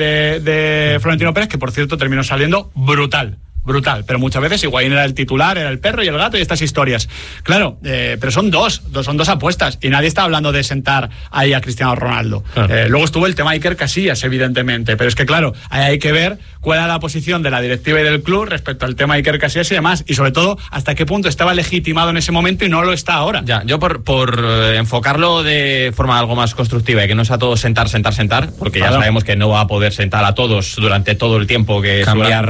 de Florentino Pérez, que por cierto terminó saliendo brutal, pero muchas veces Higuaín era el titular, era el perro y el gato y estas historias. Claro, pero son dos apuestas, y nadie está hablando de sentar ahí a Cristiano Ronaldo. Claro. Luego estuvo el tema Iker Casillas, evidentemente, pero es que claro, hay que ver cuál era la posición de la directiva y del club respecto al tema Iker Casillas y demás, y sobre todo hasta qué punto estaba legitimado en ese momento y no lo está ahora. Ya, yo por enfocarlo de forma algo más constructiva y que no sea todo sentar, porque ya sabemos que no va a poder sentar a todos durante todo el tiempo que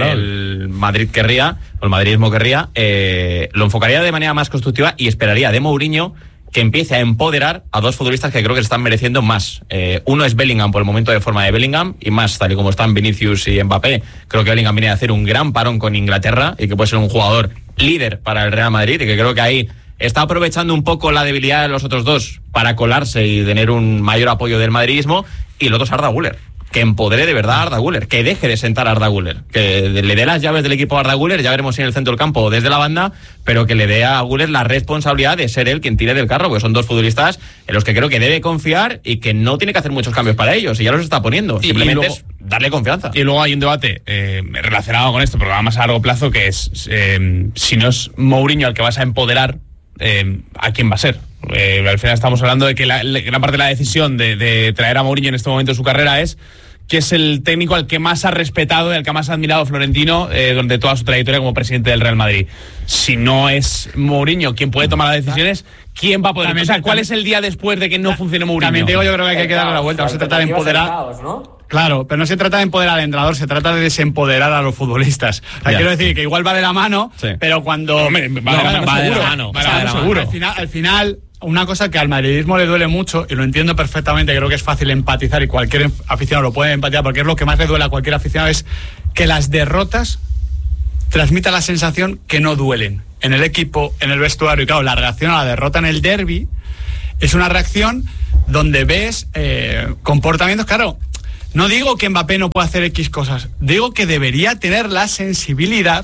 el Madrid querría, o el madridismo querría, lo enfocaría de manera más constructiva y esperaría de Mourinho que empiece a empoderar a 2 futbolistas que creo que se están mereciendo más. Uno es Bellingham, por el momento de forma de Bellingham, y más tal y como están Vinicius y Mbappé. Creo que Bellingham viene a hacer un gran parón con Inglaterra y que puede ser un jugador líder para el Real Madrid, y que creo que ahí está aprovechando un poco la debilidad de los otros dos para colarse y tener un mayor apoyo del madridismo. Y el otro es Arda Güler, que empodere de verdad a Arda Güler, que deje de sentar a Arda Güler, que le dé las llaves del equipo a Arda Güler, ya veremos si en el centro del campo o desde la banda, pero que le dé a Güler la responsabilidad de ser él quien tire del carro, porque son 2 futbolistas en los que creo que debe confiar y que no tiene que hacer muchos cambios para ellos, y ya los está poniendo, simplemente luego, es darle confianza. Y luego hay un debate relacionado con esto, pero va más a largo plazo, que es si no es Mourinho al que vas a empoderar, ¿a quién va a ser? Al final estamos hablando de que gran parte de la decisión de traer a Mourinho en este momento de su carrera es que es el técnico al que más ha respetado y al que más ha admirado Florentino durante toda su trayectoria como presidente del Real Madrid. Si no es Mourinho quien puede tomar las decisiones, ¿quién va a poder? ¿Cuál es el día después de que no funcione Mourinho? También digo, yo creo que hay que darle la vuelta. No se trata de empoderar, ¿no? Claro, pero no se trata de empoderar al entrenador, se trata de desempoderar a los futbolistas. O sea, quiero decir que igual va de la mano, pero cuando... Va de la mano, seguro. Al final, una cosa que al madridismo le duele mucho, y lo entiendo perfectamente, creo que es fácil empatizar y cualquier aficionado lo puede empatizar, porque es lo que más le duele a cualquier aficionado, es que las derrotas transmitan la sensación que no duelen en el equipo, en el vestuario. Y claro, la reacción a la derrota en el derbi es una reacción donde ves comportamientos, claro. No digo que Mbappé no pueda hacer X cosas, digo que debería tener la sensibilidad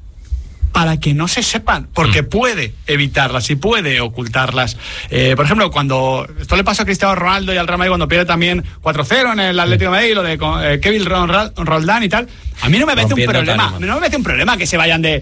para que no se sepan, porque puede evitarlas y puede ocultarlas. Por ejemplo, cuando esto le pasó a Cristiano Ronaldo y al Real Madrid cuando pierde también 4-0 en el Atlético de Madrid, lo de Kevin Roldán y tal, a mí no me parece un problema, no me parece un problema que se vayan de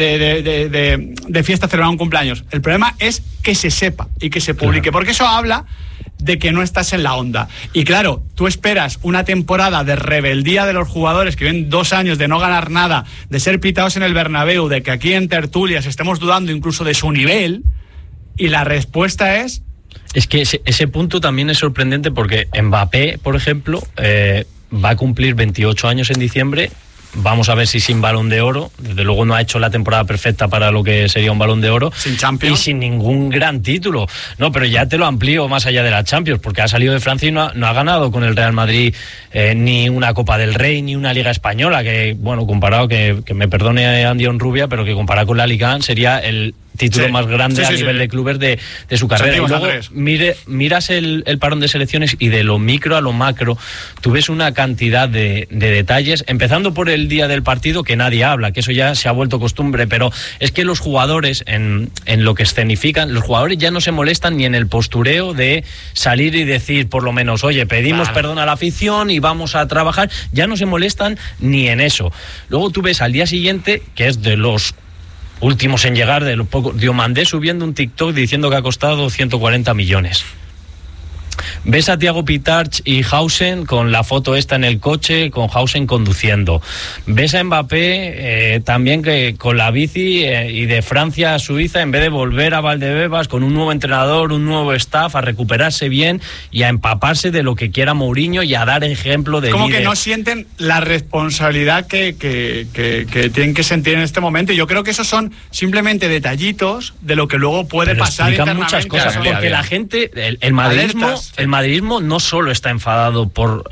fiesta a celebrar un cumpleaños. El problema es que se sepa y que se publique, porque eso habla de que no estás en la onda. Y claro, tú esperas una temporada de rebeldía de los jugadores que vienen 2 años de no ganar nada, de ser pitados en el Bernabéu, de que aquí en tertulias estemos dudando incluso de su nivel, y la respuesta es... Es que ese punto también es sorprendente, porque Mbappé, por ejemplo, va a cumplir 28 años en diciembre. Vamos a ver si sin Balón de Oro, desde luego no ha hecho la temporada perfecta para lo que sería un Balón de Oro, sin Champions y sin ningún gran título. No, pero ya te lo amplío más allá de la Champions, porque ha salido de Francia y no ha ganado con el Real Madrid ni una Copa del Rey, ni una Liga Española, que bueno, comparado, que me perdone Andy Onrubia, pero que comparado con la Liga sería el título más grande a nivel de clubes de su carrera. Y luego miras el parón de selecciones, y de lo micro a lo macro tú ves una cantidad de detalles, empezando por el día del partido, que nadie habla, que eso ya se ha vuelto costumbre, pero es que los jugadores en lo que escenifican, los jugadores ya no se molestan ni en el postureo de salir y decir por lo menos, oye, pedimos perdón a la afición y vamos a trabajar, ya no se molestan ni en eso. Luego tú ves al día siguiente, que es de los últimos en llegar, de los pocos, Diomandé subiendo un TikTok diciendo que ha costado 140 millones. ves a Thiago Pitarch y Hausen con la foto esta en el coche, con Hausen conduciendo. Ves a Mbappé también que con la bici y de Francia a Suiza, en vez de volver a Valdebebas con un nuevo entrenador, un nuevo staff, a recuperarse bien y a empaparse de lo que quiera Mourinho y a dar ejemplo de como líder. Que no sienten la responsabilidad que tienen que sentir en este momento. Y yo creo que esos son simplemente detallitos de lo que luego puede pasar internamente. Muchas cosas, porque la gente, el madridismo no solo está enfadado por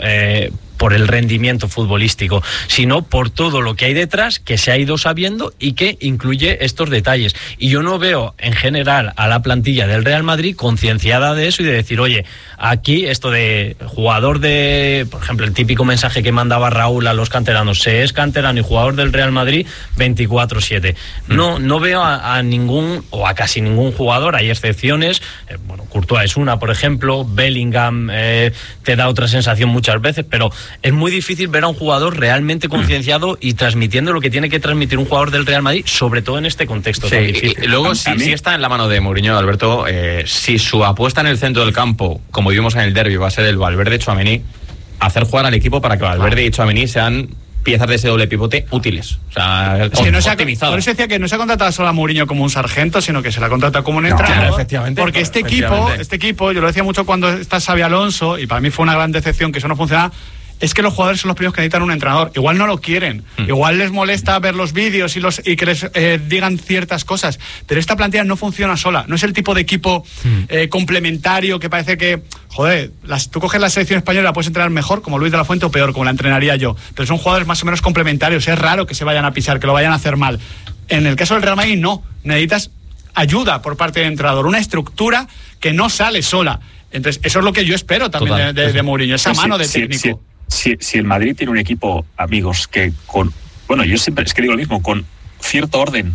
el rendimiento futbolístico, sino por todo lo que hay detrás, que se ha ido sabiendo y que incluye estos detalles. Y yo no veo en general a la plantilla del Real Madrid concienciada de eso y de decir, oye, aquí esto de jugador de, por ejemplo, el típico mensaje que mandaba Raúl a los canteranos, se es canterano y jugador del Real Madrid 24/7. No veo a ningún o a casi ningún jugador, hay excepciones, Courtois es una, por ejemplo, Bellingham te da otra sensación muchas veces, pero es muy difícil ver a un jugador realmente concienciado y transmitiendo lo que tiene que transmitir un jugador del Real Madrid, sobre todo en este contexto tan difícil. Y luego, si está en la mano de Mourinho, Alberto, si su apuesta en el centro del campo, como vimos en el derbi, va a ser el Valverde-Tchouaméni, hacer jugar al equipo para que Valverde y Tchouaméni sean piezas de ese doble pivote útiles. O sea, es que no se por eso decía que no se ha contratado solo a Mourinho como un sargento, sino que se la ha contratado como un entrenador. Claro, efectivamente. Porque este equipo, yo lo decía mucho cuando está Xabi Alonso, y para mí fue una gran decepción que eso no funcionaba. Es que los jugadores son los primeros que necesitan un entrenador. Igual no lo quieren, igual les molesta ver los vídeos y que les digan ciertas cosas, pero esta plantilla no funciona sola. No es el tipo de equipo complementario que parece que, joder, tú coges la selección española y la puedes entrenar mejor, como Luis de la Fuente, o peor, como la entrenaría yo. Pero son jugadores más o menos complementarios. Es raro que se vayan a pisar, que lo vayan a hacer mal. En el caso del Real Madrid, no. Necesitas ayuda por parte del entrenador, una estructura que no sale sola. Entonces, eso es lo que yo espero también de Mourinho, esa mano de técnico. Si el Madrid tiene un equipo, amigos, que yo siempre es que digo lo mismo, con cierto orden,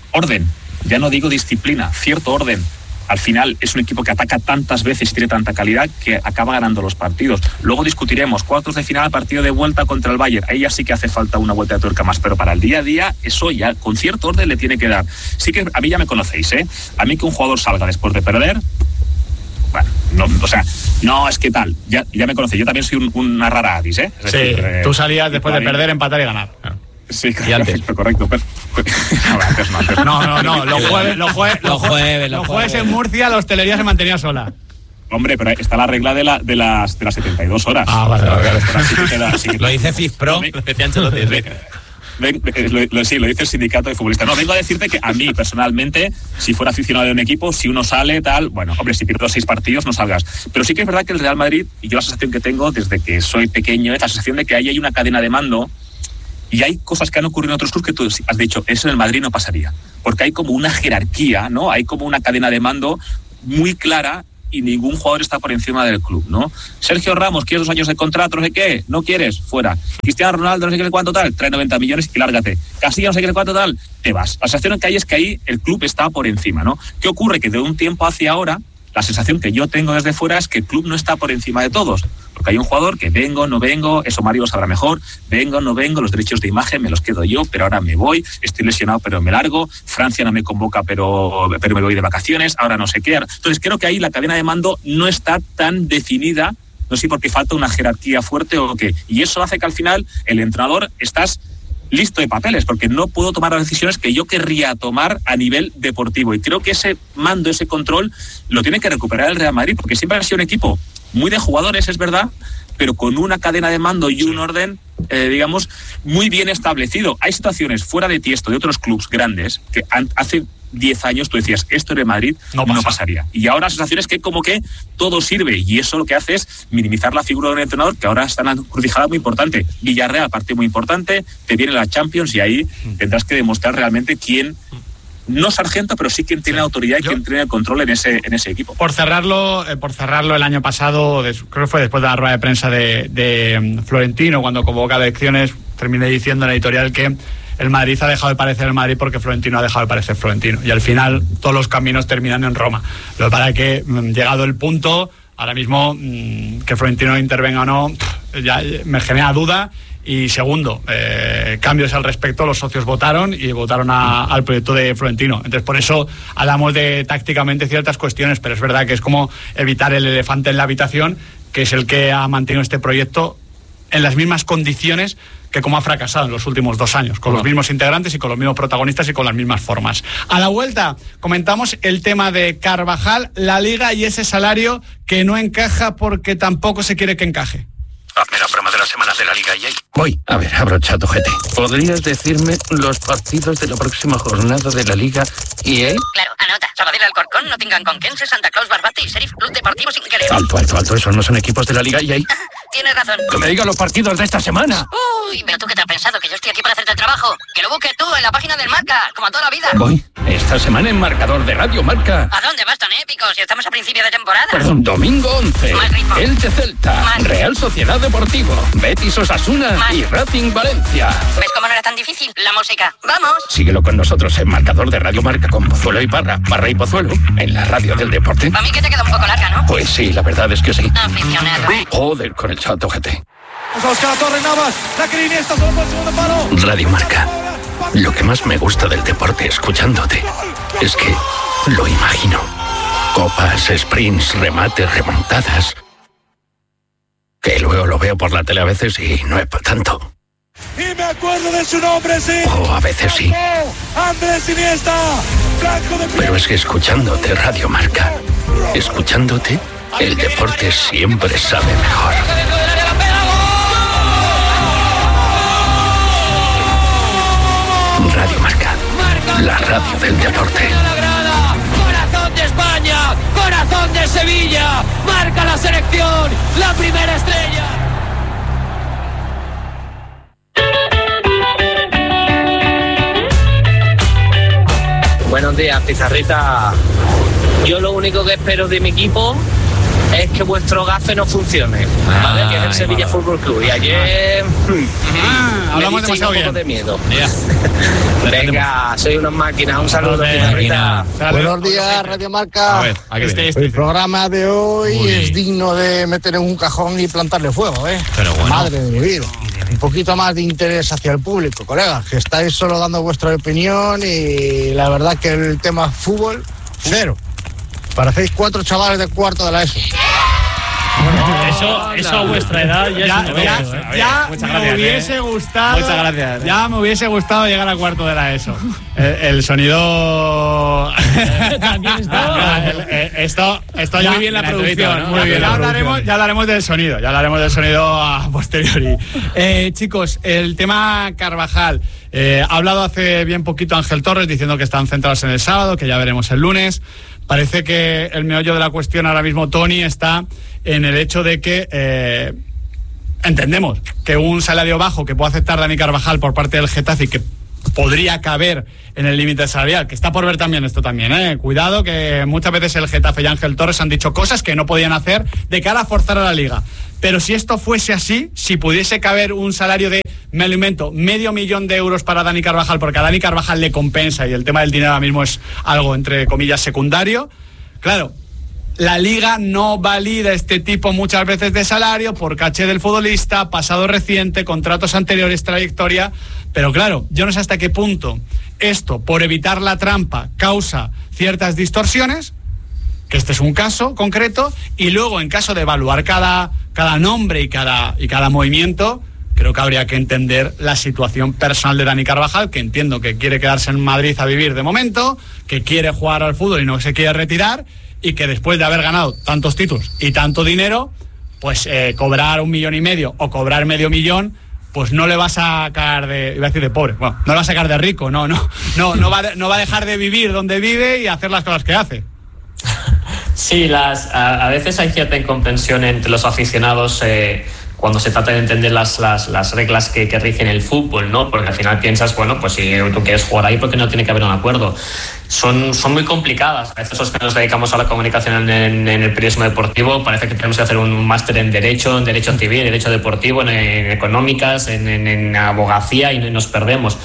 ya no digo disciplina, cierto orden, al final es un equipo que ataca tantas veces y tiene tanta calidad que acaba ganando los partidos. Luego discutiremos cuartos de final, partido de vuelta contra el Bayern, ahí ya sí que hace falta una vuelta de tuerca más, pero para el día a día eso ya con cierto orden le tiene que dar. Sí que a mí ya me conocéis, a mí que un jugador salga después de perder, no es que tal, ya me conocéis, yo también soy una rara avis, Es decir, tú salías después de perder, empatar y ganar. Sí, correcto. Antes no. Los jueves en Murcia la hostelería se mantenía sola. Hombre, pero está la regla de las 72 horas. Vale. Lo dice FIFPro. Lo dice el sindicato de futbolistas. No, vengo a decirte que a mí, personalmente, si fuera aficionado de un equipo, si uno sale, tal, hombre, si pierdo 6 partidos, no salgas. Pero sí que es verdad que el Real Madrid, y yo la sensación que tengo desde que soy pequeño, es la sensación de que ahí hay una cadena de mando y hay cosas que han ocurrido en otros clubes que tú has dicho, eso en el Madrid no pasaría. Porque hay como una jerarquía, ¿no? Hay como una cadena de mando muy clara y ningún jugador está por encima del club, ¿no? Sergio Ramos, ¿quieres 2 años de contrato? No sé qué, ¿no quieres? Fuera. Cristiano Ronaldo, no sé qué cuánto tal, trae 90 millones y lárgate. Casillas, no sé qué cuánto tal, te vas. La sensación que hay es que ahí el club está por encima, ¿no? ¿Qué ocurre? Que de un tiempo hacia ahora, la sensación que yo tengo desde fuera es que el club no está por encima de todos. Porque hay un jugador que vengo, no vengo, eso Mario lo sabrá mejor, vengo, no vengo, los derechos de imagen me los quedo yo, pero ahora me voy, estoy lesionado pero me largo, Francia no me convoca pero me voy de vacaciones, ahora no sé qué. Entonces creo que ahí la cadena de mando no está tan definida, no sé si porque falta una jerarquía fuerte o qué. Y eso hace que al final el entrenador estás listo de papeles, porque no puedo tomar las decisiones que yo querría tomar a nivel deportivo. Y creo que ese mando, ese control, lo tiene que recuperar el Real Madrid, porque siempre ha sido un equipo muy de jugadores, es verdad, pero con una cadena de mando y un orden, digamos, muy bien establecido. Hay situaciones fuera de Tiesto, de otros clubes grandes, que hace 10 años tú decías, esto en el Madrid no pasaría. Y ahora la sensación es que como que todo sirve, y eso lo que hace es minimizar la figura de un entrenador que ahora está en una encrucijada muy importante. Villarreal, partido muy importante, te viene la Champions y ahí tendrás que demostrar realmente quién, no sargento, pero sí quien tiene la autoridad y quien tiene el control en ese equipo. Por cerrarlo el año pasado, creo que fue después de la rueda de prensa de Florentino, cuando convoca elecciones, terminé diciendo en la editorial que el Madrid ha dejado de parecer el Madrid porque Florentino ha dejado de parecer Florentino. Y al final todos los caminos terminan en Roma. Lo que pasa es que, llegado el punto, ahora mismo que Florentino intervenga o no, ya me genera duda. Y segundo, cambios al respecto, los socios votaron al proyecto de Florentino. Entonces, por eso hablamos de tácticamente ciertas cuestiones, pero es verdad que es como evitar el elefante en la habitación, que es el que ha mantenido este proyecto en las mismas condiciones que como ha fracasado en los últimos 2 años, con los mismos integrantes y con los mismos protagonistas y con las mismas formas. A la vuelta comentamos el tema de Carvajal, la Liga y ese salario que no encaja porque tampoco se quiere que encaje. Hazme la broma de la semana de la Liga EA. Voy. A ver, abrocha tu jete. ¿Podrías decirme los partidos de la próxima jornada de la Liga EA? Claro, anota. Sabadell, Alcorcón, Nottingham, Conquense, Santa Claus, Barbate y Sheriff Club Deportivo Sinquerer. Alto. ¿Esos no son equipos de la Liga EA? Tienes razón. Que me diga los partidos de esta semana. Uy, pero tú qué te has pensado, que yo estoy aquí para hacerte el trabajo. Que lo busques tú en la página del Marca, como toda la vida. Voy. Esta semana en marcador de Radio Marca. ¿A dónde vas tan épico si estamos a principio de temporada? Perdón, domingo 11. Más ritmo. Elche Celta. Más. Real Sociedad Deportivo. Betis Osasuna. Más. Y Racing Valencia. ¿Ves cómo no era tan difícil? La música. ¡Vamos! Síguelo con nosotros en marcador de Radio Marca con Pozuelo y Parra y Pozuelo en la radio del deporte. A mí que te queda un poco larga, ¿no? Pues sí, la verdad es que sí. Aficionado. Joder con el Chato GT. Vamos a buscar a Torre Navas. La que Iniesta solo por el segundo palo. Radio Marca. Lo que más me gusta del deporte escuchándote es que lo imagino. Copas, sprints, remates, remontadas. Que luego lo veo por la tele a veces y no es para tanto. Y me acuerdo de su nombre, sí. O a veces sí. Andrés Iniesta. Blanco de... Pero es que escuchándote Radio Marca, escuchándote, el deporte siempre sabe mejor. Radio Marca, la radio del deporte. Corazón de España, corazón de Sevilla. Marca la selección, la primera estrella. Buenos días, Pizarrita. Yo lo único que espero de mi equipo es que vuestro gafe no funcione, ¿vale? Que es el Sevilla Fútbol Club. Y ayer hablamos demasiado un poco bien. de miedo. Venga, soy unas máquinas. Un saludo, Pizarrita. Buenos días, Radio Marca. A ver, El programa de hoy es digno de meter en un cajón y plantarle fuego, ¿eh? Pero bueno. Madre de mi vida. Un poquito más de interés hacia el público, colegas, que estáis solo dando vuestra opinión y la verdad que el tema fútbol, cero. Parecéis 4 chavales de cuarto de la ESO. Eso a vuestra edad ya me hubiese gustado. Muchas gracias. Ya me hubiese gustado llegar a cuarto de la ESO. El sonido. También esto ya. Muy bien la producción, ¿no? Muy bien. Ya hablaremos del sonido. Ya hablaremos del sonido a posteriori. Chicos, el tema Carvajal. Ha hablado hace bien poquito Ángel Torres diciendo que están centrados en el sábado, que ya veremos el lunes. Parece que el meollo de la cuestión ahora mismo, Tony, está en el hecho de que entendemos que un salario bajo que puede aceptar Dani Carvajal por parte del Getafe y que podría caber en el límite salarial, que está por ver también esto también, cuidado, que muchas veces el Getafe y Ángel Torres han dicho cosas que no podían hacer de cara a forzar a la Liga. Pero si esto fuese así, si pudiese caber un salario de, me lo invento, 500.000 euros para Dani Carvajal, porque a Dani Carvajal le compensa y el tema del dinero ahora mismo es algo, entre comillas, secundario, claro, la Liga no valida este tipo muchas veces de salario por caché del futbolista, pasado reciente, contratos anteriores, trayectoria, pero claro, yo no sé hasta qué punto esto, por evitar la trampa, causa ciertas distorsiones, que este es un caso concreto, y luego en caso de evaluar cada nombre y cada movimiento, creo que habría que entender la situación personal de Dani Carvajal, que entiendo que quiere quedarse en Madrid a vivir de momento, que quiere jugar al fútbol y no se quiere retirar, y que después de haber ganado tantos títulos y tanto dinero, pues cobrar 1,5 millones o cobrar 500.000, pues no le va a sacar de, iba a decir de pobre, bueno, no le va a sacar de rico, no va a dejar de vivir donde vive y hacer las cosas que hace. Sí, a veces hay cierta incomprensión entre los aficionados cuando se trata de entender las reglas que rigen el fútbol, ¿no? Porque al final piensas, bueno, pues si tú quieres jugar ahí, ¿por qué no tiene que haber un acuerdo? Son muy complicadas. A veces los que nos dedicamos a la comunicación en el periodismo deportivo parece que tenemos que hacer un máster en Derecho Civil, en Derecho Deportivo, en Económicas, en Abogacía, y nos perdemos.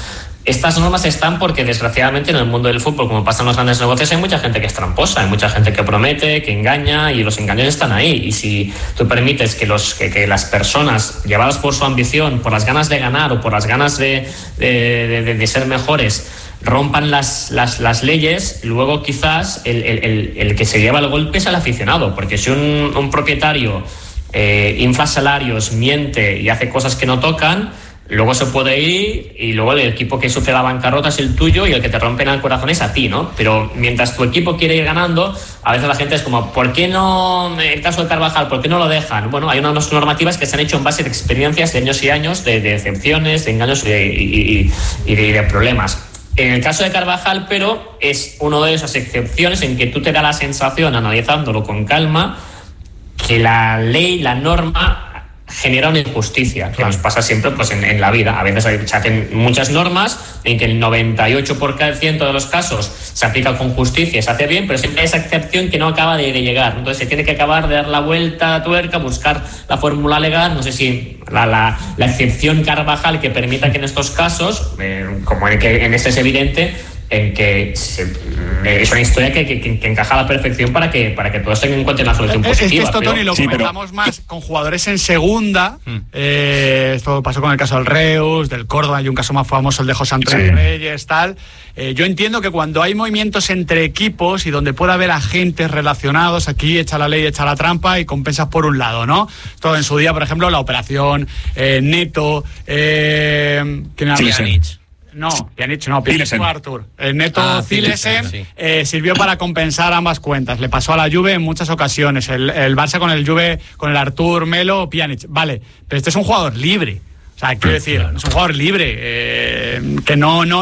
Estas normas están porque, desgraciadamente, en el mundo del fútbol, como pasa en los grandes negocios, hay mucha gente que es tramposa, hay mucha gente que promete, que engaña, y los engaños están ahí. Y si tú permites que las personas, llevadas por su ambición, por las ganas de ganar o por las ganas de ser mejores, rompan las leyes, luego quizás el que se lleva el golpe es el aficionado, porque si un propietario infla salarios, miente y hace cosas que no tocan, luego se puede ir y luego el equipo que sufre la bancarrota es el tuyo y el que te rompen el corazón es a ti, ¿no? Pero mientras tu equipo quiere ir ganando, a veces la gente es como, ¿por qué no, en el caso de Carvajal, por qué no lo dejan? Bueno, hay unas normativas que se han hecho en base de experiencias de años y años, de decepciones, de engaños y de problemas. En el caso de Carvajal, pero, es una de esas excepciones en que tú te da la sensación, analizándolo con calma, que la ley, la norma, genera una injusticia, que nos pasa siempre pues en la vida. A veces se hacen muchas normas en que el 98% de los casos se aplica con justicia, se hace bien, pero siempre hay esa excepción que no acaba de llegar. Entonces se tiene que acabar de dar la vuelta a tuerca, buscar la fórmula legal. No sé si la excepción Carvajal que permita que en estos casos, como en este es evidente, en que es una historia que encaja a la perfección para que todos tengan en cuenta una solución positiva. Es que esto, Tony, lo comentamos más con jugadores en segunda. Esto pasó con el caso del Reus, del Córdoba, hay un caso más famoso, el de José Antonio Reyes, tal. Yo entiendo que cuando hay movimientos entre equipos y donde puede haber agentes relacionados, aquí echa la ley, echa la trampa y compensas por un lado, ¿no? Esto en su día, por ejemplo, la operación Neto, ¿quién era? Pjanic fue Artur. El Neto Zilesen sirvió para compensar ambas cuentas. Le pasó a la Juve en muchas ocasiones. El Barça con el Juve, con el Artur, Melo, Pjanic. Vale, pero este es un jugador libre. O sea, quiero decir, es un jugador libre. Que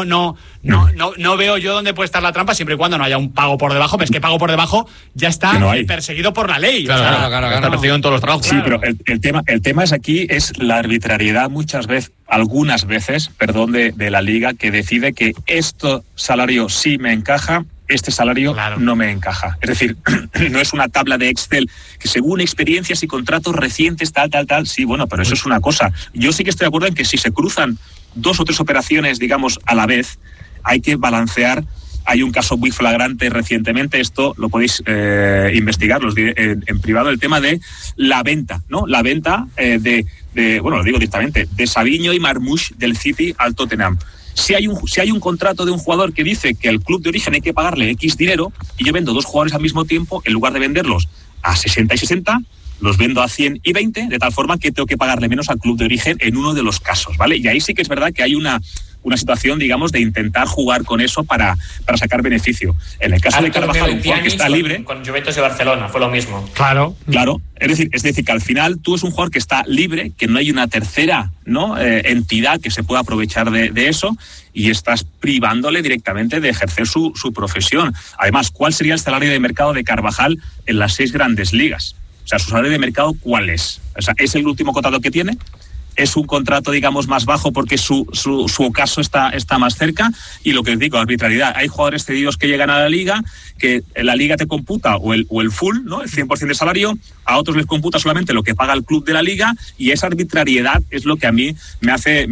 no veo yo dónde puede estar la trampa siempre y cuando no haya un pago por debajo. Pero es que pago por debajo ya está perseguido por la ley. Claro. Está perseguido en todos los trabajos. Sí, pero el tema es aquí, es la arbitrariedad algunas veces, de la liga, que decide que este salario sí me encaja, este salario no me encaja. Es decir, no es una tabla de Excel que según experiencias y contratos recientes, tal. Sí, bueno, pero eso es una cosa. Yo sí que estoy de acuerdo en que si se cruzan 2 o 3 operaciones, digamos, a la vez, hay que balancear. Hay un caso muy flagrante recientemente, esto lo podéis investigar en privado, el tema de la venta, ¿no? La venta lo digo directamente, de Savinho y Marmoush del City al Tottenham. Si hay un contrato de un jugador que dice que al club de origen hay que pagarle X dinero y yo vendo 2 jugadores al mismo tiempo, en lugar de venderlos a 60 y 60, los vendo a 100 y 20, de tal forma que tengo que pagarle menos al club de origen en uno de los casos, ¿vale? Y ahí sí que es verdad que hay una situación, digamos, de intentar jugar con eso para sacar beneficio. En el caso de Carvajal, un jugador que está libre... Con Juventus y Barcelona fue lo mismo. Claro. Es decir, que al final tú es un jugador que está libre, que no hay una tercera entidad que se pueda aprovechar de eso, y estás privándole directamente de ejercer su profesión. Además, ¿cuál sería el salario de mercado de Carvajal en las 6 grandes ligas? O sea, ¿su salario de mercado cuál es? O sea, ¿es el último contrato que tiene? ¿Es un contrato, digamos, más bajo porque su ocaso está más cerca? Y lo que os digo, arbitrariedad. Hay jugadores cedidos que llegan a la liga, que la liga te computa o el full, ¿no? El 100% de salario, a otros les computa solamente lo que paga el club de la liga, y esa arbitrariedad es lo que a mí me hace